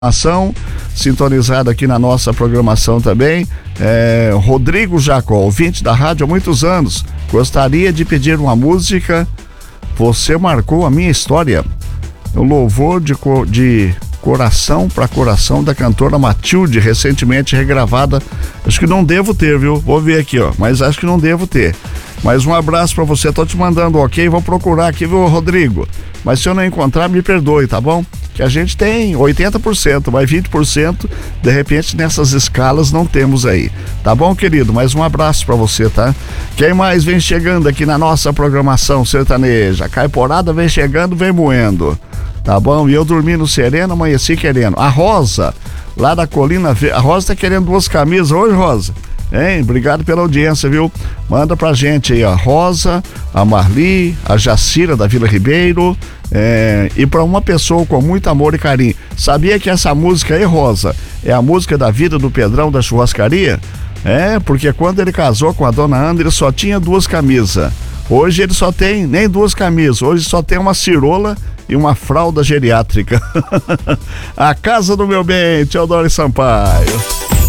Ação sintonizado aqui na nossa programação também. Rodrigo Jacó, ouvinte da rádio há muitos anos, gostaria de pedir uma música. Você marcou a minha história. O louvor de Coração para Coração da cantora Matilde, recentemente regravada. Acho que não devo ter, viu? Vou ver aqui, ó, mas acho que não devo ter. Mas um abraço pra você, tô te mandando ok, vou procurar aqui, viu, Rodrigo? Mas se eu não encontrar, me perdoe, tá bom? Que a gente tem 80%, mas 20%, de repente, nessas escalas não temos aí. Tá bom, querido? Mais um abraço pra você, tá? Quem mais vem chegando aqui na nossa programação sertaneja? Caiporada vem chegando, vem moendo. Tá bom? E eu dormindo sereno, amanheci querendo. A Rosa, lá da Colina Verde. A Rosa tá querendo 2 camisas hoje, Rosa? Hein? Obrigado pela audiência, viu? Manda pra gente aí a Rosa, a Marli, a Jacira da Vila Ribeiro, e pra uma pessoa com muito amor e carinho. Sabia que essa música aí, Rosa, é a música da vida do Pedrão da churrascaria? Porque quando ele casou com a dona Ana, ele só tinha 2 camisas. Hoje ele só tem nem 2 camisas, hoje só tem uma cirola e uma fralda geriátrica. A casa do meu bem, Teodoro Sampaio.